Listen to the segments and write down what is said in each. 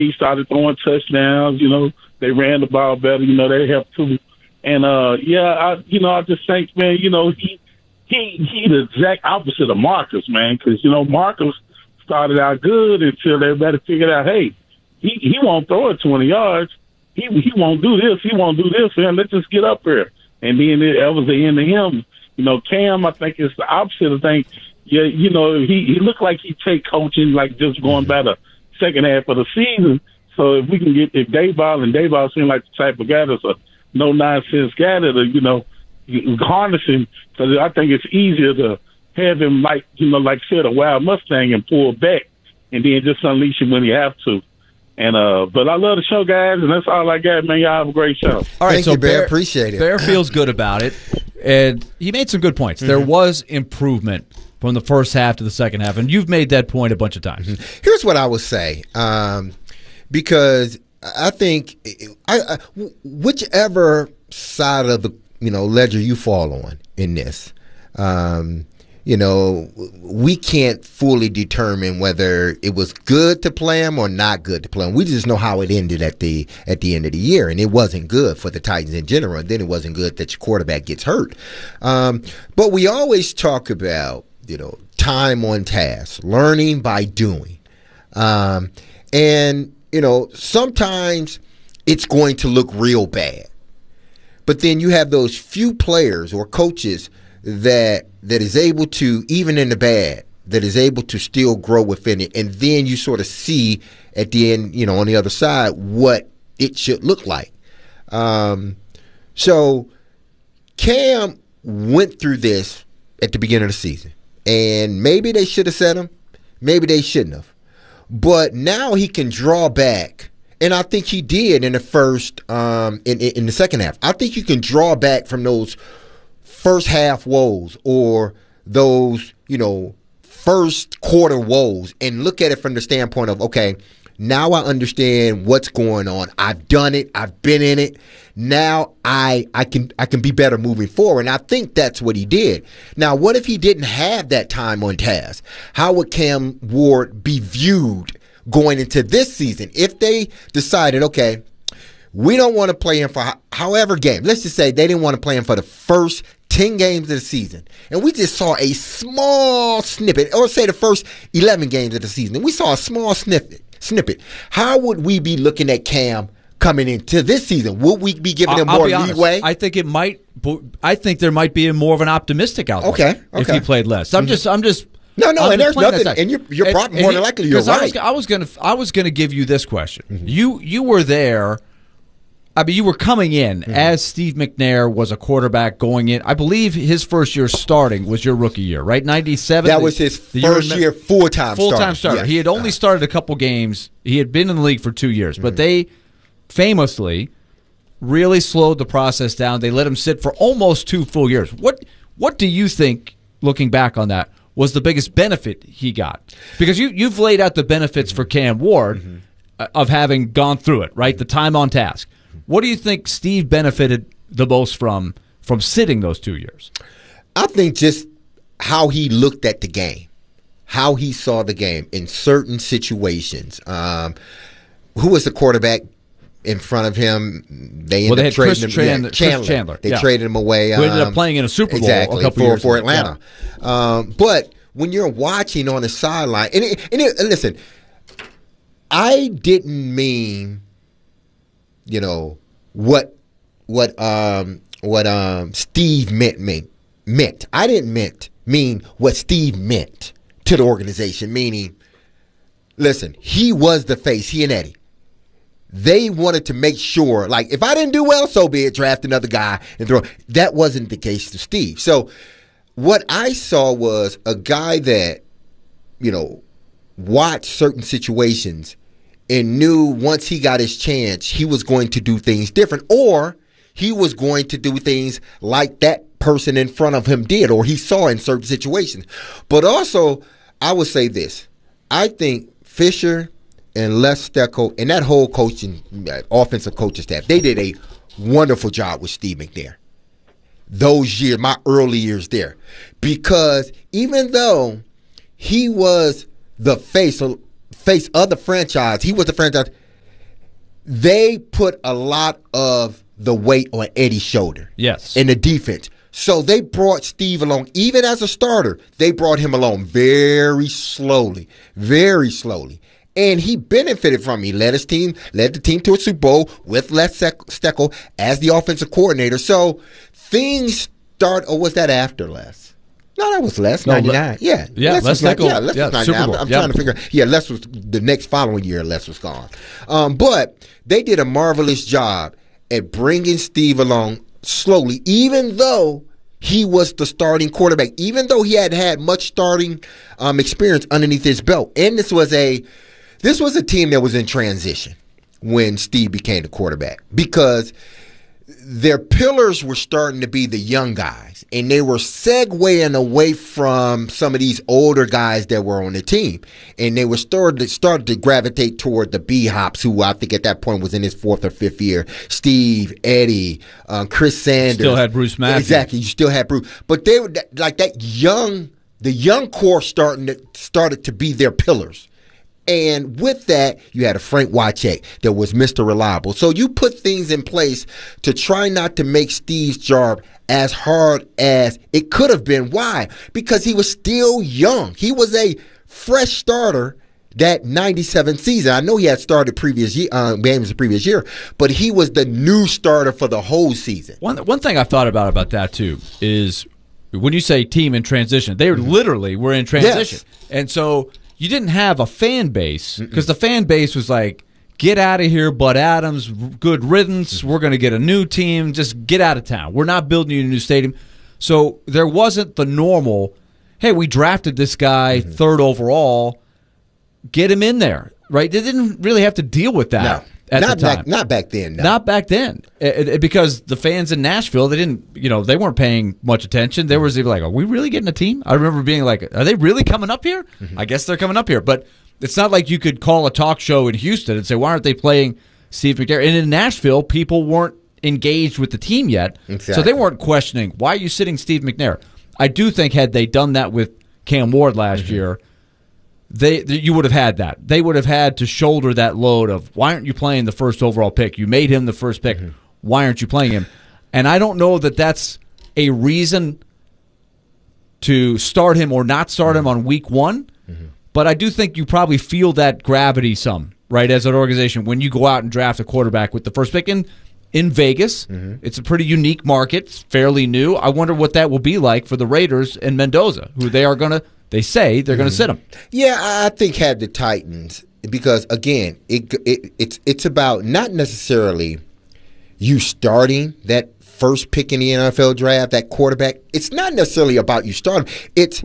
He started throwing touchdowns. They ran the ball better. They helped too. And I just think, man, he the exact opposite of Marcus, man, because Marcus started out good until everybody figured out, hey, he won't throw it 20 yards. He won't do this. He won't do this. Man, let's just get up here. And then that was the end of him. Cam, I think it's the opposite of things. Yeah, he looked like he take coaching like just going by the second half of the season. So if we can get Dayball seemed like the type of guy that's a no nonsense guy that harness him, because I think it's easier to have him like said, a wild Mustang and pull back and then just unleash him when you have to. And but I love the show, guys, and that's all I got, man. Y'all have a great show. All right, Thank you, Bear. Appreciate it. Bear feels good about it, and he made some good points. There was improvement from the first half to the second half, and you've made that point a bunch of times. Here's what I would say, because I think whichever side of the ledger you fall on in this, we can't fully determine whether it was good to play him or not good to play him. We just know how it ended at the end of the year, and it wasn't good for the Titans in general. And then it wasn't good that your quarterback gets hurt. But we always talk about time on task, learning by doing, and sometimes it's going to look real bad. But then you have those few players or coaches that is able to, even in the bad, that is able to still grow within it. And then you sort of see at the end, on the other side, what it should look like. So Cam went through this at the beginning of the season. And maybe they should have set him. Maybe they shouldn't have. But now he can draw back. And I think he did in the first, in the second half. I think you can draw back from those first half woes or those, first quarter woes and look at it from the standpoint of, okay, now I understand what's going on. I've done it. I've been in it. Now I can be better moving forward. And I think that's what he did. Now, what if he didn't have that time on task? How would Cam Ward be viewed going into this season if they decided, okay, we don't want to play him for however game. Let's just say they didn't want to play him for the first 10 games of the season. And we just saw a small snippet, or say the first 11 games of the season. And we saw a small snippet. How would we be looking at Cam coming into this season? Would we be giving him more leeway? I think it might. I think there might be more of an optimistic outlook. Okay. If he played less. I'm just. No, and there's nothing. And you're probably more than likely you're right. I was gonna give you this question. Mm-hmm. You were there. I mean, you were coming in as Steve McNair was a quarterback going in. I believe his first year starting was your rookie year, right? 97. That was his first year full-time starter. Yes. He had only started a couple games. He had been in the league for 2 years, but they famously really slowed the process down. They let him sit for almost 2 full years. What do you think, looking back on that, was the biggest benefit he got? Because you've laid out the benefits for Cam Ward of having gone through it, right? The time on task. What do you think Steve benefited the most from sitting those 2 years? I think just how he looked at the game, how he saw the game in certain situations. Who was the quarterback in front of him? They ended up trading him. Chris Chandler. They traded him away. Who ended up playing in a Super Bowl a couple years for Atlanta. Yeah. But when you're watching on the sideline, listen, I didn't mean, what Steve meant. I didn't mean what Steve meant to the organization, meaning, listen, he was the face, he and Eddie. They wanted to make sure, like, if I didn't do well, so be it, draft another guy and throw. That wasn't the case to Steve. So what I saw was a guy that, watched certain situations and knew once he got his chance, he was going to do things different, or he was going to do things like that person in front of him did, or he saw in certain situations. But also, I would say this. I think Fisher and Les Steckel and that whole offensive coaching staff, they did a wonderful job with Steve McNair. Those years, my early years there. Because even though he was the face of the franchise, he was the franchise, they put a lot of the weight on Eddie's shoulder. Yes. In the defense. So they brought Steve along, even as a starter, they brought him along very slowly. And he benefited from it. He led the team to a Super Bowl with Les Steckel as the offensive coordinator. So things start, or was that after Les? No, that was Les, 99. Yeah, Les Steckel. Les was 99. Super Bowl. I'm trying to figure out. Yeah, Les was the next following year, Les was gone. But they did a marvelous job at bringing Steve along slowly, even though he was the starting quarterback, even though he had had much starting experience underneath his belt. And this was a team that was in transition when Steve became the quarterback, because their pillars were starting to be the young guys, and they were segueing away from some of these older guys that were on the team, and they were started to gravitate toward the B-Hops, who I think at that point was in his 4th or 5th year. Steve, Eddie, Chris Sanders. Still had Bruce Matthews. Exactly, you still had Bruce, but they were like that young. The young core started to be their pillars. And with that, you had a Frank Wycheck that was Mr. Reliable. So you put things in place to try not to make Steve's job as hard as it could have been. Why? Because he was still young. He was a fresh starter that 97 season. I know he had started previous games the previous year, but he was the new starter for the whole season. One thing I've thought about that too is when you say team in transition, they literally were in transition. Yes. And so you didn't have a fan base, because the fan base was like, get out of here, Bud Adams, good riddance, we're going to get a new team, just get out of town. We're not building you a new stadium. So there wasn't the normal, hey, we drafted this guy 3rd overall, get him in there, right? They didn't really have to deal with that at the time. Not back then. No. Not back then, because the fans in Nashville, they weren't paying much attention. There was like, are we really getting a team? I remember being like, are they really coming up here? I guess they're coming up here. But it's not like you could call a talk show in Houston and say, why aren't they playing Steve McNair? And in Nashville, people weren't engaged with the team yet. Exactly. So they weren't questioning, why are you sitting Steve McNair? I do think had they done that with Cam Ward last year, you would have had that. They would have had to shoulder that load of, why aren't you playing the 1st overall pick? You made him the first pick. Why aren't you playing him? And I don't know that that's a reason to start him or not start him on week 1, but I do think you probably feel that gravity some, right, as an organization when you go out and draft a quarterback with the first pick. In Vegas, it's a pretty unique market. It's fairly new. I wonder what that will be like for the Raiders and Mendoza, who they say they're going to sit him. Yeah, I think had the Titans, because again, it's about not necessarily you starting that first pick in the NFL draft, that quarterback. It's not necessarily about you starting. It's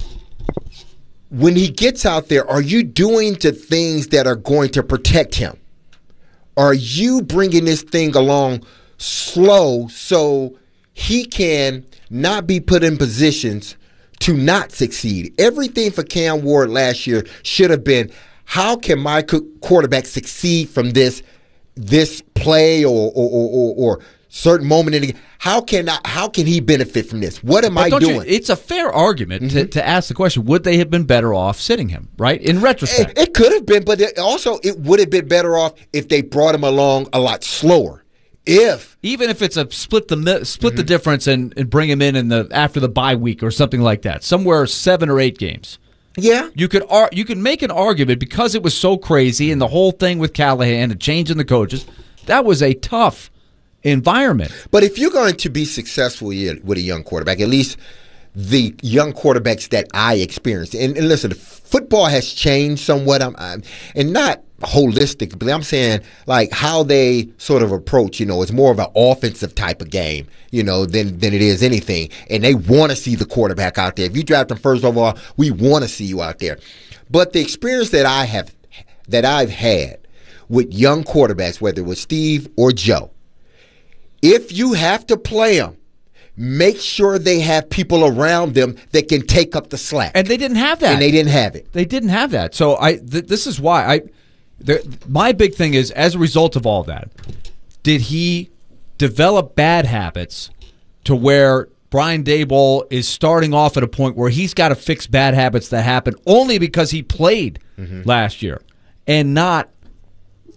when he gets out there, are you doing the things that are going to protect him? Are you bringing this thing along slow so he can not be put in positions to not succeed? Everything for Cam Ward last year should have been, how can my quarterback succeed from this play or certain moment in the game? How can he benefit from this? What am I doing? It's a fair argument to ask the question, would they have been better off sitting him, right? In retrospect. It could have been, but it would have been better off if they brought him along a lot slower. Even if it's a split the difference and bring him in after the bye week or something like that, somewhere 7 or 8 games. Yeah, you could make an argument, because it was so crazy and the whole thing with Callahan and changing the coaches. That was a tough environment. But if you're going to be successful with a young quarterback, at least the young quarterbacks that I experienced, and listen, football has changed somewhat, and not holistically, I'm saying like how they sort of approach, it's more of an offensive type of game, than it is anything. And they want to see the quarterback out there. If you draft them 1st overall, we want to see you out there. But the experience that I've had with young quarterbacks, whether it was Steve or Joe, if you have to play them, make sure they have people around them that can take up the slack. And they didn't have that. And they didn't have it. They didn't have that. So this is why my big thing is, as a result of all that, did he develop bad habits to where Brian Daboll is starting off at a point where he's got to fix bad habits that happen only because he played last year, and not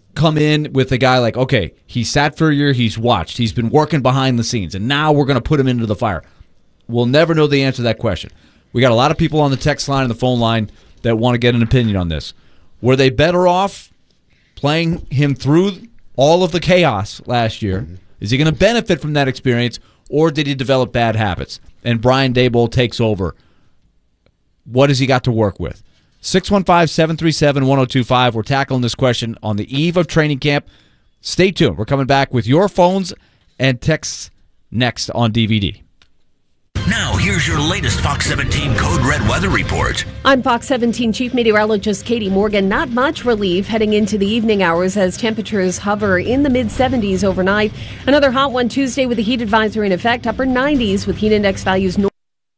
come in with a guy like, okay, he sat for a year, he's watched, he's been working behind the scenes, and now we're going to put him into the fire? We'll never know the answer to that question. We got a lot of people on the text line and the phone line that want to get an opinion on this. Were they better off playing him through all of the chaos last year? Is he going to benefit from that experience, or did he develop bad habits? And Brian Daboll takes over. What has he got to work with? 615-737-1025. We're tackling this question on the eve of training camp. Stay tuned. We're coming back with your phones and texts next on DVD. Now, here's your latest Fox 17 Code Red weather report. I'm Fox 17 Chief Meteorologist Katie Morgan. Not much relief heading into the evening hours as temperatures hover in the mid-70s overnight. Another hot one Tuesday with a heat advisory in effect, upper 90s with heat index values north.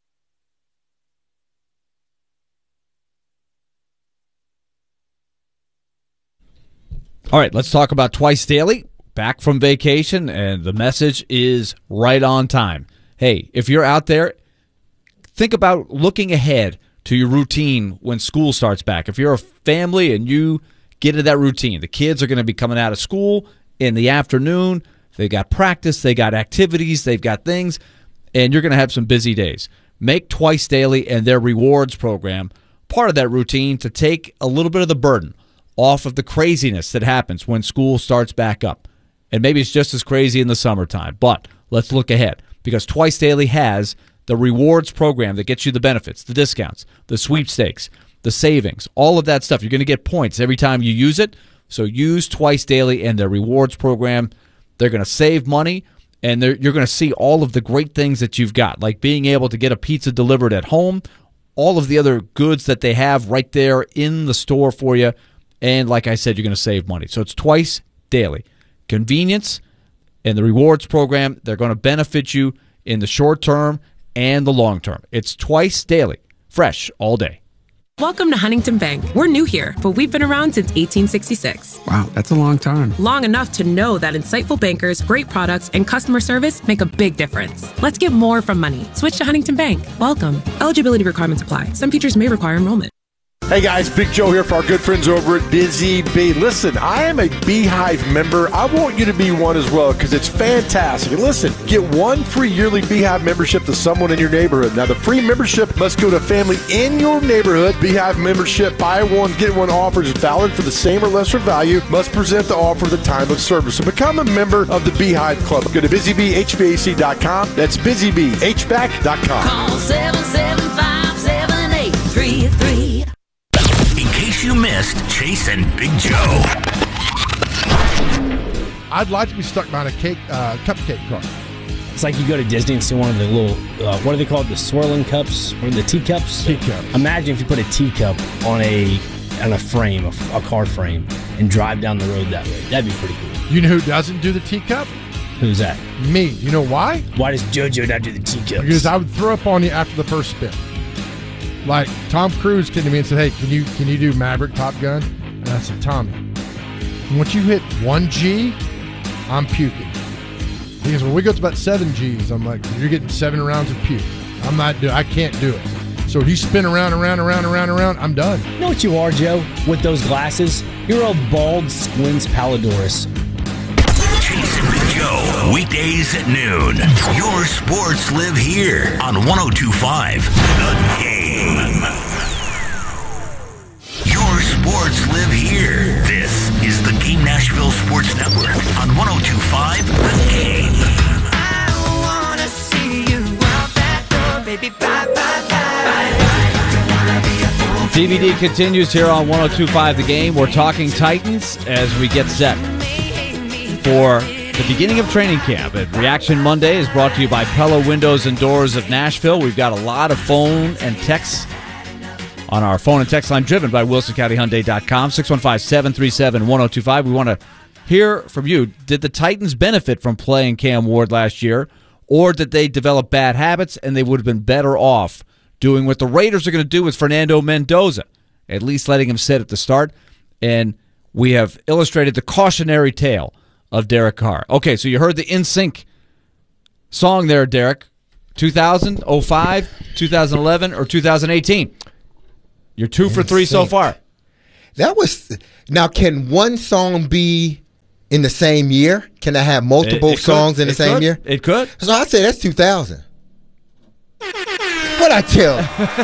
All right, let's talk about Twice Daily. Back from vacation, and the message is right on time. Hey, if you're out there, think about looking ahead to your routine when school starts back. If you're a family and you get into that routine, the kids are going to be coming out of school in the afternoon. They got practice, they got activities, they've got things, and you're going to have some busy days. Make Twice Daily and their rewards program part of that routine to take a little bit of the burden off of the craziness that happens when school starts back up. And maybe it's just as crazy in the summertime, but let's look ahead. Because Twice Daily has the rewards program that gets you the benefits, the discounts, the sweepstakes, the savings, all of that stuff. You're going to get points every time you use it. So use Twice Daily and their rewards program. They're going to save money, and you're going to see all of the great things that you've got, like being able to get a pizza delivered at home, all of the other goods that they have right there in the store for you. And like I said, you're going to save money. So it's Twice Daily. Convenience and the rewards program, they're going to benefit you in the short term and the long term. It's Twice Daily, fresh all day. Welcome to Huntington Bank. We're new here, but we've been around since 1866. Wow, that's a long time. Long enough to know that insightful bankers, great products, and customer service make a big difference. Let's get more from money. Switch to Huntington Bank. Welcome. Eligibility requirements apply. Some features may require enrollment. Hey guys, Big Joe here for our good friends over at Busy Bee. Listen, I am a Beehive member. I want you to be one as well because it's fantastic. And listen, get one free yearly Beehive membership to someone in your neighborhood. Now, the free membership must go to a family in your neighborhood. Beehive membership, buy one, get one offer is valid for the same or lesser value. Must present the offer at the time of service. So become a member of the Beehive Club. Go to busybhvac.com. That's busybhvac.com. Call 775-7833. In case you missed Chase and Big Joe. I'd like to be stuck behind a cupcake cart. It's like you go to Disney and see one of the little, what do they call it, the swirling cups or the teacups? Teacups. Imagine if you put a teacup on a frame, a car frame, and drive down the road that way. That'd be pretty cool. You know who doesn't do the teacup? Who's that? Me. You know why? Why does JoJo not do the teacups? Because I would throw up on you after the first spin. Like, Tom Cruise came to me and said, hey, can you do Maverick Top Gun? And I said, Tommy, once you hit 1 G, I'm puking. He goes, well, we go to about 7 Gs. I'm like, you're getting 7 rounds of puke. I can't do it. So if you spin around, I'm done. You know what you are, Joe? With those glasses? You're a bald Squints Palidorus. Chase and Big Joe, weekdays at noon. Your sports live here on 102.5 The Game. Your sports live here. This is the Game Nashville Sports Network on 102.5 The Game. I want to see you out that door, baby. Bye, bye, bye. DVD continues here on 102.5 The Game. We're talking Titans as we get set for the beginning of training camp. And Reaction Monday is brought to you by Pella Windows and Doors of Nashville. We've got a lot of phone and texts on our phone and text line driven by WilsonCountyHyundai.com, 615-737-1025. We want to hear from you. Did the Titans benefit from playing Cam Ward last year, or did they develop bad habits and they would have been better off doing what the Raiders are going to do with Fernando Mendoza, at least letting him sit at the start? And we have illustrated the cautionary tale of Derek Carr. Okay, so you heard the NSYNC song there, Derek. 2000, 05, 2011, or 2018? You're 2 for 3 so far. That was Now, can one song be in the same year? Can I have multiple songs in the same year? It could. So I say that's 2000. What I tell?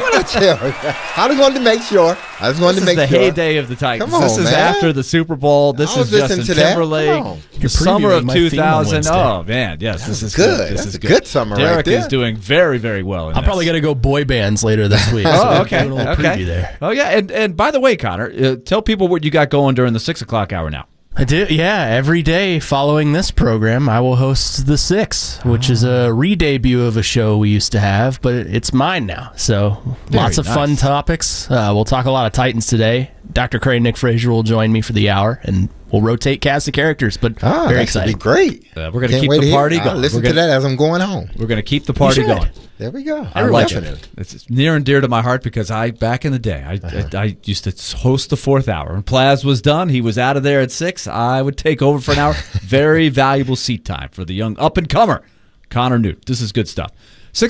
I just wanted to make sure. This is the heyday of the Titans. Come on, this is man. after the Super Bowl. This I was is listening Justin to that. Timberlake. Come on. The summer of previewing my theme on 2000. Wednesday. Oh man, yes, this is good. This That's is a good summer right Derek there. is doing very, very well. I'm probably going to go boy bands later this week. Oh, okay. Do a little Okay. preview there. Oh yeah, and by the way, Connor, tell people what you got going during the 6 o'clock hour now. I do, yeah. Every day following this program, I will host The Six, which is a re-debut of a show we used to have, but it's mine now. So lots of fun topics. We'll talk a lot of Titans today. Dr. Cray and Nick Frazier will join me for the hour, and we'll rotate cast of characters, but very exciting. Be great. We're going to keep the party going. Listen to that as I'm going home. We're going to keep the party going. There we go. I like it. It's near and dear to my heart because back in the day, I used to host the fourth hour. When Plaz was done, he was out of there at 6. I would take over for an hour. Very valuable seat time for the young up-and-comer, Connor Newt. This is good stuff.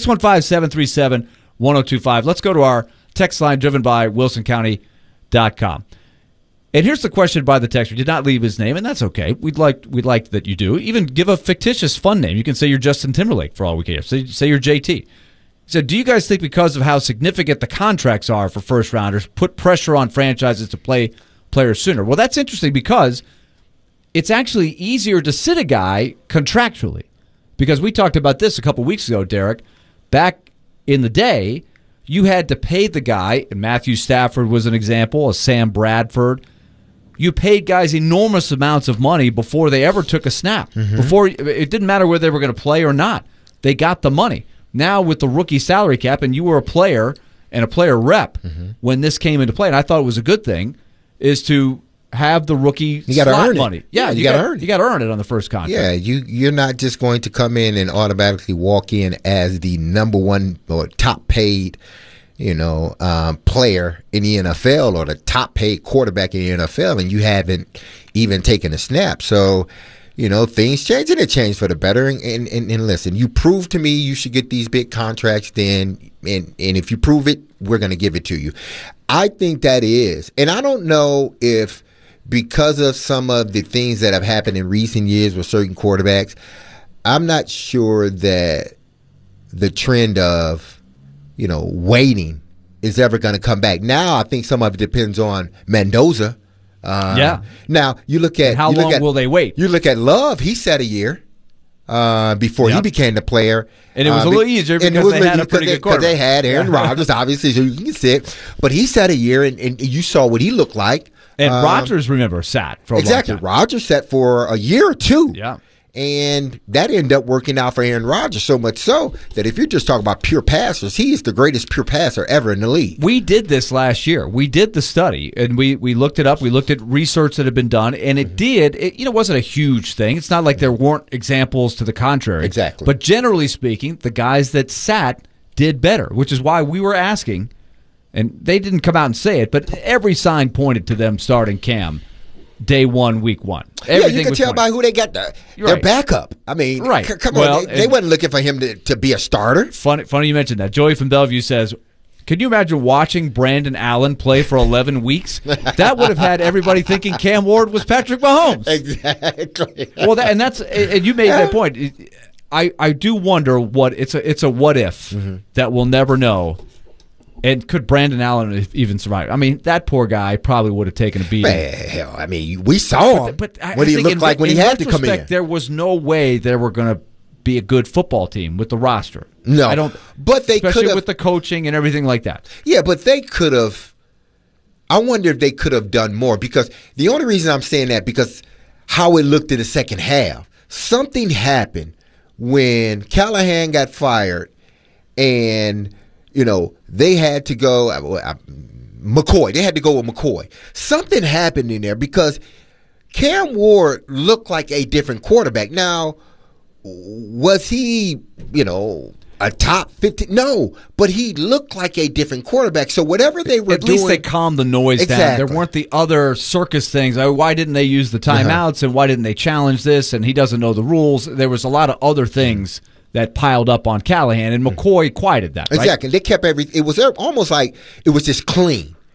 615-737-1025. Let's go to our text line driven by WilsonCounty.com. And here's the question by the texter. Did not leave his name, and that's okay. We'd like that you do. Even give a fictitious fun name. You can say you're Justin Timberlake for all we care. Say you're JT. He said, do you guys think because of how significant the contracts are for first-rounders, put pressure on franchises to play players sooner? Well, that's interesting because it's actually easier to sit a guy contractually. Because we talked about this a couple weeks ago, Derek. Back in the day, you had to pay the guy, and Matthew Stafford was an example, a Sam Bradford. You paid guys enormous amounts of money before they ever took a snap. Before it didn't matter whether they were going to play or not. They got the money. Now with the rookie salary cap, and you were a player and a player rep when this came into play, and I thought it was a good thing, is to have the rookie slot money. Yeah, you got to earn it. You got to earn it on the first contract. Yeah, you're not just going to come in and automatically walk in as the number one or top paid player in the NFL or the top paid quarterback in the NFL, and you haven't even taken a snap. So, things change, and it changed for the better. And listen, you prove to me you should get these big contracts, then, and if you prove it, we're going to give it to you. I think that is, and I don't know if because of some of the things that have happened in recent years with certain quarterbacks, I'm not sure that the trend of waiting is ever going to come back. Now, I think some of it depends on Mendoza. Now, you look at how long will they wait? You look at Love. He sat a year before he became the player. And it was a little easier because they had a pretty good quarterback. Because they had Aaron Rodgers, obviously, so you can sit. But he sat a year, and you saw what he looked like. And Rodgers, remember, sat for a long time. Rodgers sat for a year or two. Yeah. And that ended up working out for Aaron Rodgers, so much so that if you're just talking about pure passers, he is the greatest pure passer ever in the league. We did this last year. We did the study, and we looked it up. We looked at research that had been done, and it wasn't a huge thing. It's not like there weren't examples to the contrary. Exactly. But generally speaking, the guys that sat did better, which is why we were asking, and they didn't come out and say it, but every sign pointed to them starting Cam day one, week one. Everything you can tell by who they got their backup. I mean, come on, they wasn't looking for him to be a starter. Funny you mentioned that. Joey from Bellevue says, can you imagine watching Brandon Allen play for 11 weeks? That would have had everybody thinking Cam Ward was Patrick Mahomes. Exactly. Well, and you made that point. I do wonder what it's a what if that we'll never know. And could Brandon Allen even survive? I mean, that poor guy probably would have taken a beating. Hell, I mean, we saw him what he looked like when he had to come in. There was no way they were going to be a good football team with the roster. No, I don't. But they could especially with the coaching and everything like that. Yeah, but they could have. I wonder if they could have done more, because the only reason I'm saying that because how it looked in the second half. Something happened when Callahan got fired, and they had to go McCoy. They had to go with McCoy. Something happened in there because Cam Ward looked like a different quarterback. Now, was he, a top 50? No, but he looked like a different quarterback. So whatever they were doing. At least they calmed the noise down. There weren't the other circus things. Why didn't they use the timeouts and why didn't they challenge this? And he doesn't know the rules. There was a lot of other things that piled up on Callahan, and McCoy quieted that, right? Exactly. They kept it was almost like it was just clean.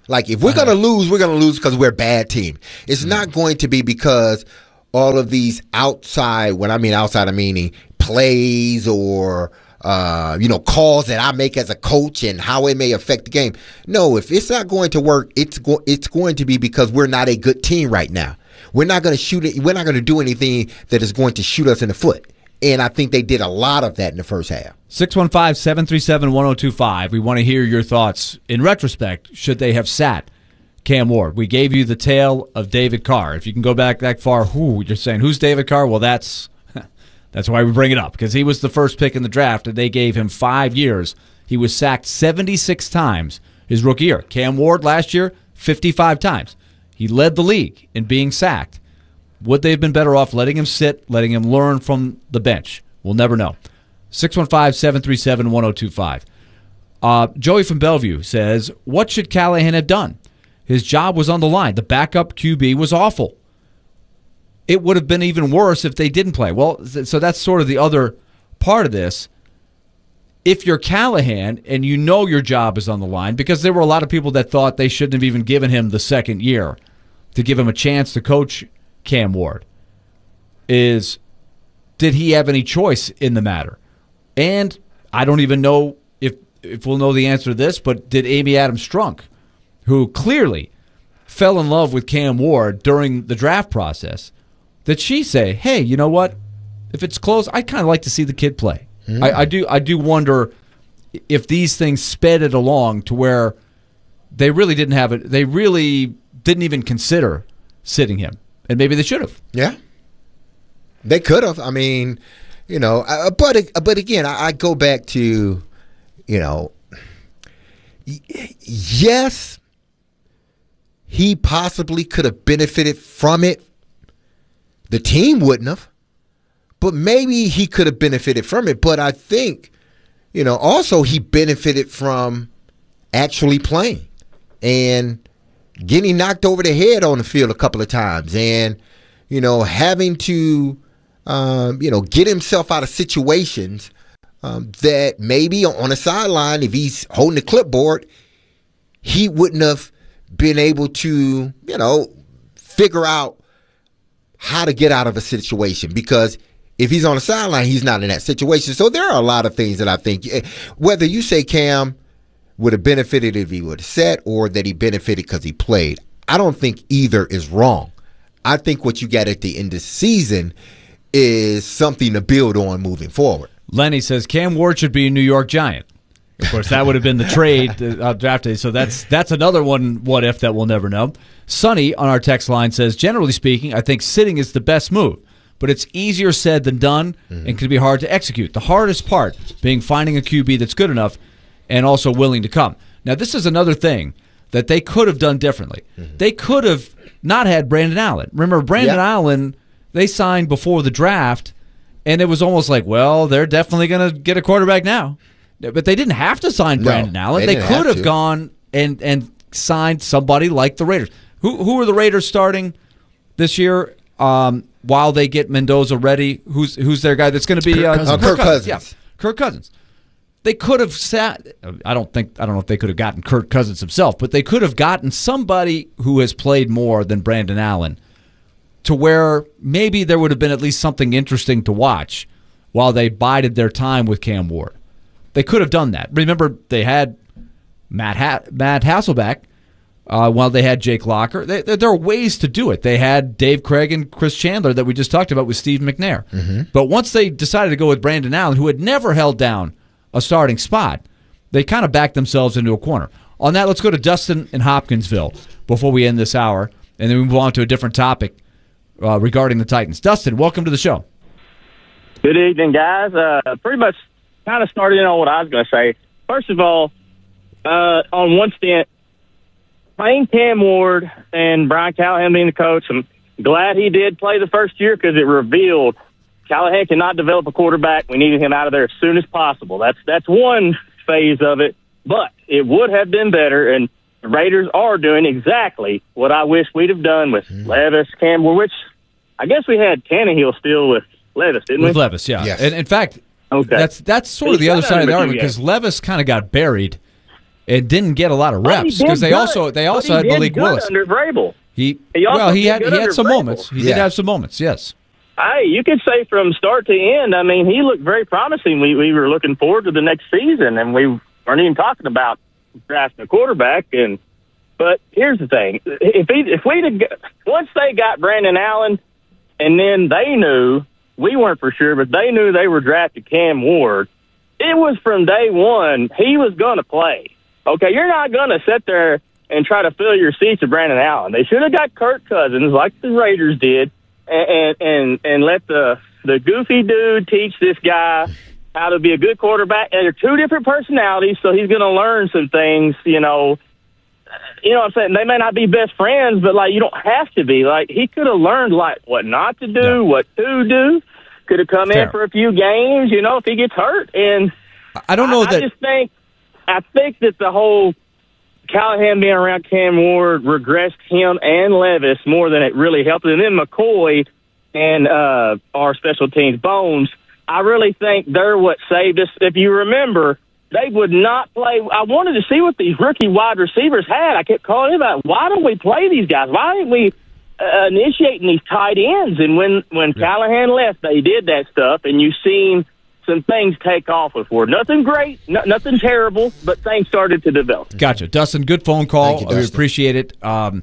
Like, if we're going to lose, we're going to lose because we're a bad team. It's not going to be because all of these outside, when I mean outside, I'm meaning plays or, calls that I make as a coach and how it may affect the game. No, if it's not going to work, it's going to be because we're not a good team right now. We're not going to shoot it. We're not going to do anything that is going to shoot us in the foot. And I think they did a lot of that in the first half. 615-737-1025. We want to hear your thoughts. In retrospect, should they have sat Cam Ward? We gave you the tale of David Carr. If you can go back that far, you're saying, who's David Carr? Well, that's why we bring it up, because he was the first pick in the draft, and they gave him 5 years. He was sacked 76 times his rookie year. Cam Ward last year, 55 times. He led the league in being sacked. Would they have been better off letting him sit, letting him learn from the bench? We'll never know. 615-737-1025. Joey from Bellevue says, what should Callahan have done? His job was on the line. The backup QB was awful. It would have been even worse if they didn't play. Well, so that's sort of the other part of this. If you're Callahan and you know your job is on the line, because there were a lot of people that thought they shouldn't have even given him the second year to give him a chance to coach Cam Ward, did he have any choice in the matter? And I don't even know if we'll know the answer to this, but did Amy Adams Strunk, who clearly fell in love with Cam Ward during the draft process, did she say, hey, you know what? If it's close, I'd kind of like to see the kid play. Mm-hmm. I do wonder if these things sped it along to where they really didn't have it. They really didn't even consider sitting him. And maybe they should have. Yeah. They could have. I mean, but again, I go back to, yes, he possibly could have benefited from it. The team wouldn't have, but maybe he could have benefited from it. But I think, also he benefited from actually playing and getting knocked over the head on the field a couple of times and, having to, get himself out of situations that maybe on the sideline, if he's holding the clipboard, he wouldn't have been able to, figure out how to get out of a situation, because if he's on the sideline, he's not in that situation. So there are a lot of things that I think, whether you say Cam would have benefited if he would have sat or that he benefited because he played, I don't think either is wrong. I think what you got at the end of the season is something to build on moving forward. Lenny says Cam Ward should be a New York Giant. Of course, that would have been the trade draft day. So that's another one, what if, that we'll never know. Sonny on our text line says, generally speaking, I think sitting is the best move, but it's easier said than done and can be hard to execute. The hardest part being finding a QB that's good enough and also willing to come. Now, this is another thing that they could have done differently. They could have not had Brandon Allen. Remember, Brandon Allen, they signed before the draft, and it was almost like, well, they're definitely going to get a quarterback now. But they didn't have to sign Brandon Allen. They could have gone and signed somebody like the Raiders. Who are the Raiders starting this year while they get Mendoza ready? Who's their guy that's going to be Kirk Cousins? Yeah, Kirk Cousins. They could have sat. I don't know if they could have gotten Kirk Cousins himself, but they could have gotten somebody who has played more than Brandon Allen, to where maybe there would have been at least something interesting to watch while they bided their time with Cam Ward. They could have done that. Remember, they had Matt Hasselbeck while they had Jake Locker. There are ways to do it. They had Dave Craig and Chris Chandler that we just talked about with Steve McNair. But once they decided to go with Brandon Allen, who had never held down a starting spot, they kind of backed themselves into a corner. On that, let's go to Dustin in Hopkinsville before we end this hour, and then we move on to a different topic regarding the Titans. Dustin, welcome to the show. Good evening, guys. Pretty much kind of started in on what I was going to say. First of all, on one stint, playing Cam Ward and Brian Callahan being the coach, I'm glad he did play the first year because it revealed Callahan cannot develop a quarterback. We needed him out of there as soon as possible. That's one phase of it, but it would have been better, and the Raiders are doing exactly what I wish we'd have done with Levis, Cam Ward, which I guess we had Tannehill still with Levis, didn't we? With Levis, yeah. And in fact, okay, that's sort of the other side of the argument, because Levis kind of got buried and didn't get a lot of reps because they also had Malik Willis. Under Vrabel. He had some moments. He did have some moments. Yes. Hey, you could say from start to end. I mean, he looked very promising. We were looking forward to the next season, and we weren't even talking about drafting a quarterback. But here's the thing: once they got Brandon Allen, and then they knew, we weren't for sure, but they knew they were drafting Cam Ward. It was from day one he was going to play. Okay, you're not going to sit there and try to fill your seats with Brandon Allen. They should have got Kirk Cousins like the Raiders did, and let the goofy dude teach this guy how to be a good quarterback. And they're two different personalities, so he's going to learn some things, You know what I'm saying? They may not be best friends, but, you don't have to be. He could have learned, what not to do, what to do. Could have come in for a few games, if he gets hurt. And I don't know that. I think that the whole Callahan being around Cam Ward regressed him and Levis more than it really helped. And then McCoy and our special teams, Bones, I really think they're what saved us. If you remember, they would not play. I wanted to see what these rookie wide receivers had. I kept calling him out, why don't we play these guys? Why aren't we initiating these tight ends? And when Callahan left, they did that stuff, and you've seen some things take off with Ward. Nothing great, nothing terrible, but things started to develop. Gotcha. Dustin, good phone call. Thank you, we appreciate it.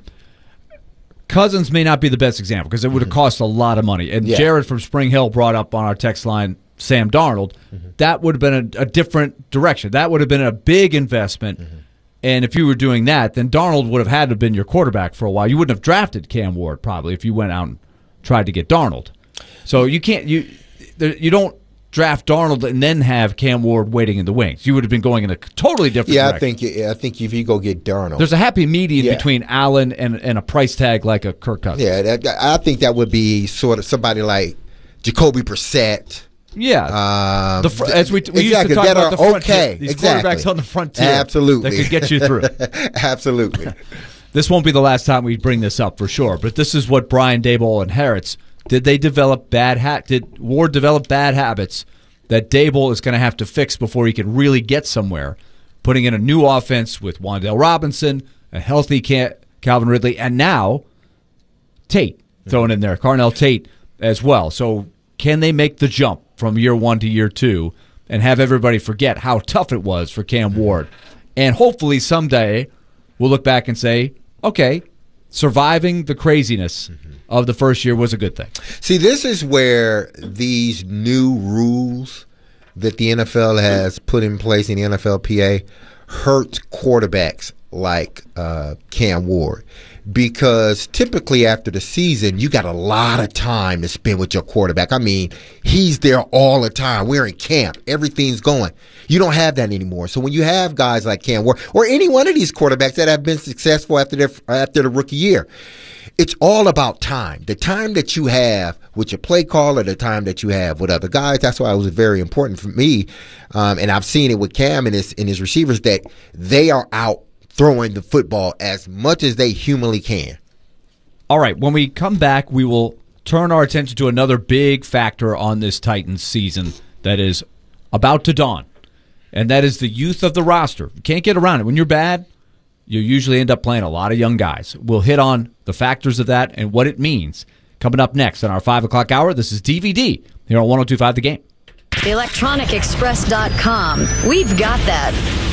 Cousins may not be the best example because it would have cost a lot of money. And Jared from Spring Hill brought up on our text line Sam Darnold. That would have been a different direction. That would have been a big investment. And if you were doing that, then Darnold would have had to have been your quarterback for a while. You wouldn't have drafted Cam Ward probably if you went out and tried to get Darnold. So you can't you don't draft Darnold and then have Cam Ward waiting in the wings. You would have been going in a totally different direction. I think if you go get Darnold, there's a happy median between Allen and a price tag like a Kirk Cousins. Yeah, I think that would be sort of somebody like Jacoby Brissett. Yeah, as we used to talk about the front tier. These quarterbacks on the front tier, absolutely, that could get you through. Absolutely. This won't be the last time we bring this up for sure. But this is what Brian Daboll inherits. Did Ward develop bad habits that Daboll is going to have to fix before he can really get somewhere? Putting in a new offense with Wan'Dale Robinson, a healthy Calvin Ridley, and now Tate thrown in there, Carnell Tate as well. So can they make the jump from year one to year two and have everybody forget how tough it was for Cam Ward? And hopefully someday we'll look back and say, okay, surviving the craziness of the first year was a good thing. See, this is where these new rules that the NFL has put in place in the NFLPA hurt quarterbacks like Cam Ward. Because typically after the season, you got a lot of time to spend with your quarterback. I mean, he's there all the time. We're in camp. Everything's going. You don't have that anymore. So when you have guys like Cam Ward or any one of these quarterbacks that have been successful after the rookie year, it's all about time. The time that you have with your play caller, the time that you have with other guys. That's why it was very important for me. And I've seen it with Cam and his receivers that they are out throwing the football as much as they humanly can. All right, when we come back, we will turn our attention to another big factor on this Titans season that is about to dawn, and that is the youth of the roster. You can't get around it. When you're bad, you usually end up playing a lot of young guys. We'll hit on the factors of that and what it means. Coming up next on our 5 o'clock hour, this is DVD here on 102.5 The Game. ElectronicExpress.com. We've got that.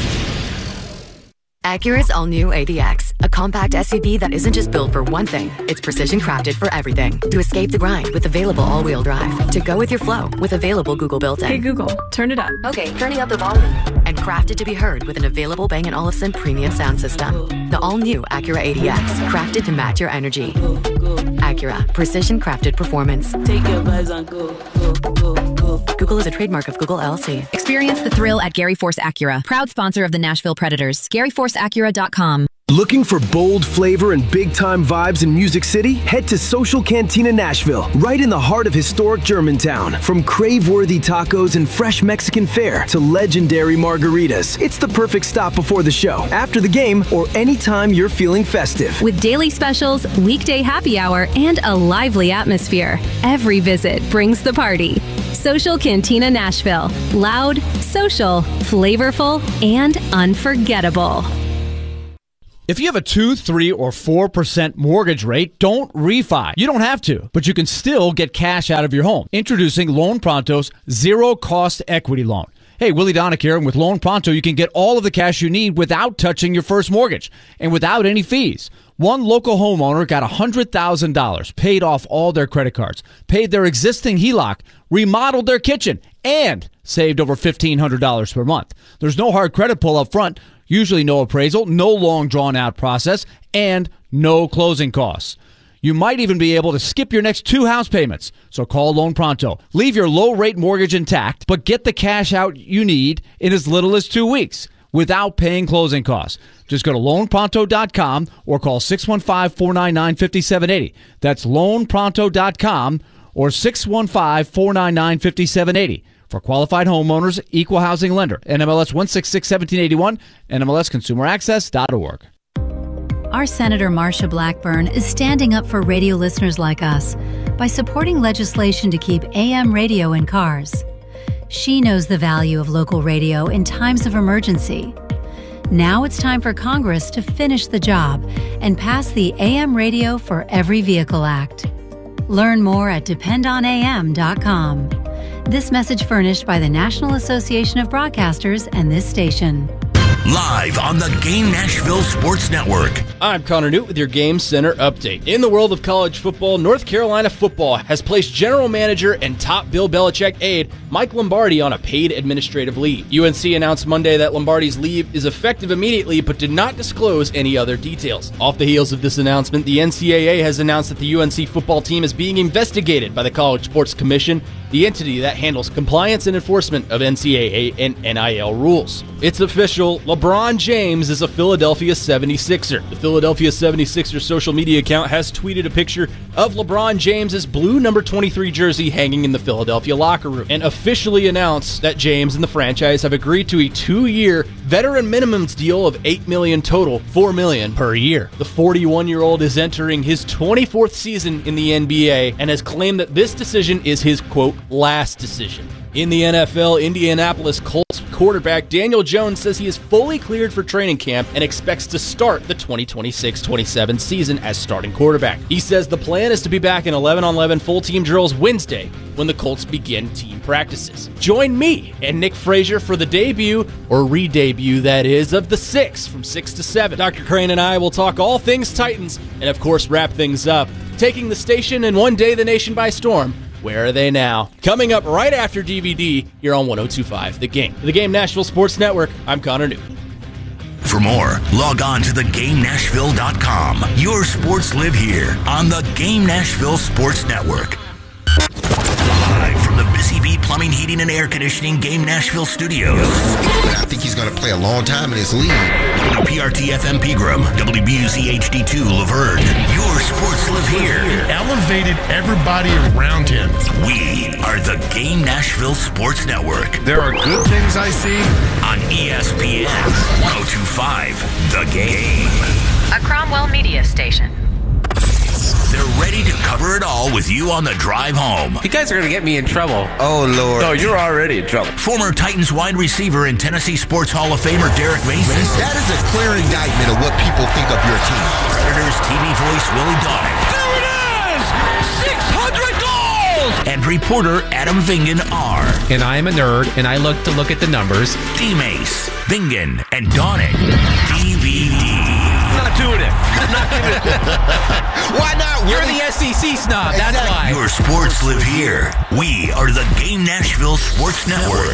Acura's all-new ADX, a compact SUV that isn't just built for one thing, it's precision crafted for everything. To escape the grind with available all-wheel drive. To go with your flow with available Google built-in. Hey Google, turn it up. Okay, turning up the volume. And crafted to be heard with an available Bang & Olufsen premium sound system. The all-new Acura ADX, crafted to match your energy. Acura, precision crafted performance. Take your vibes on go. Google is a trademark of Google LLC. Experience the thrill at Gary Force Acura, proud sponsor of the Nashville Predators. GaryForceAcura.com. Looking for bold flavor and big-time vibes in Music City? Head to Social Cantina Nashville, right in the heart of historic Germantown. From crave-worthy tacos and fresh Mexican fare to legendary margaritas, it's the perfect stop before the show, after the game, or anytime you're feeling festive. With daily specials, weekday happy hour, and a lively atmosphere, every visit brings the party. Social Cantina Nashville. Loud, social, flavorful, and unforgettable. If you have a 2, 3, or 4% mortgage rate, don't refi. You don't have to, but you can still get cash out of your home. Introducing Loan Pronto's zero-cost equity loan. Hey, Willie Donick here, and with Loan Pronto, you can get all of the cash you need without touching your first mortgage and without any fees. One local homeowner got $100,000, paid off all their credit cards, paid their existing HELOC, remodeled their kitchen, and saved over $1,500 per month. There's no hard credit pull up front, usually no appraisal, no long drawn-out process, and no closing costs. You might even be able to skip your next 2 house payments. So call Loan Pronto. Leave your low-rate mortgage intact, but get the cash out you need in as little as 2 weeks without paying closing costs. Just go to loanpronto.com or call 615-499-5780. That's loanpronto.com or 615-499-5780. For qualified homeowners, equal housing lender. NMLS 1661781, NMLSconsumeraccess.org. Our Senator Marsha Blackburn is standing up for radio listeners like us by supporting legislation to keep AM radio in cars. She knows the value of local radio in times of emergency. Now it's time for Congress to finish the job and pass the AM Radio for Every Vehicle Act. Learn more at dependonam.com. This message furnished by the National Association of Broadcasters and this station. Live on the Game Nashville Sports Network. I'm Connor Newt with your Game Center update. In the world of college football, North Carolina football has placed general manager and top Bill Belichick aide Mike Lombardi on a paid administrative leave. UNC announced Monday that Lombardi's leave is effective immediately but did not disclose any other details. Off the heels of this announcement, the NCAA has announced that the UNC football team is being investigated by the College Sports Commission, the entity that handles compliance and enforcement of NCAA and NIL rules. It's official. LeBron James is a Philadelphia 76er. The Philadelphia 76ers social media account has tweeted a picture of LeBron James's blue number 23 jersey hanging in the Philadelphia locker room and officially announced that James and the franchise have agreed to a 2-year veteran minimums deal of $8 million total, $4 million per year. The 41-year-old is entering his 24th season in the NBA and has claimed that this decision is his, quote, last decision. In the NFL, Indianapolis Colts quarterback Daniel Jones says he is fully cleared for training camp and expects to start the 2026-27 season as starting quarterback. He says the plan is to be back in 11-on-11 full-team drills Wednesday when the Colts begin team practices. Join me and Nick Frazier for the debut, or re-debut that is, of The Six from 6 to 7. Dr. Crane and I will talk all things Titans and, of course, wrap things up, taking the station and one day the nation by storm. Where are they now? Coming up right after DVD here on 102.5 The Game. The Game Nashville Sports Network, I'm Connor Newton. For more, log on to thegamenashville.com. Your sports live here on the Game Nashville Sports Network. Live from the Busy Bee Plumbing, Heating, and Air Conditioning Game Nashville Studios. I think he's going to play a long time in this league. WPRT-FM Pegram, WBUZ HD2 Laverne. Your sports live here. Elevated everybody around him. We are the Game Nashville Sports Network. There are good things I see on ESPN 102.5 The Game. A Cromwell Media Station. They're ready to cover it all with you on the drive home. You guys are going to get me in trouble. Oh, Lord. No, you're already in trouble. Former Titans wide receiver and Tennessee Sports Hall of Famer Derek Mason. That is a clear indictment of what people think of your team. Predators TV voice Willie Donick. There it is! 600 goals! And reporter Adam Vingan are. And I am a nerd, and I look at the numbers. D-Mace, Vingan, and Donick. DVD. Not doing it. Not doing it. Why not? You're the SEC snob. That's why. Your sports live here. We are the Game Nashville Sports Network.